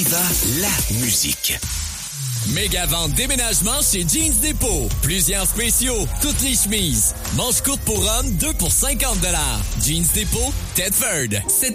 La musique. Méga vente déménagement chez Jeans Depot. Plusieurs spéciaux, toutes les chemises. Manches courtes pour hommes, 2 pour 50 $. Jeans Depot, Tedford.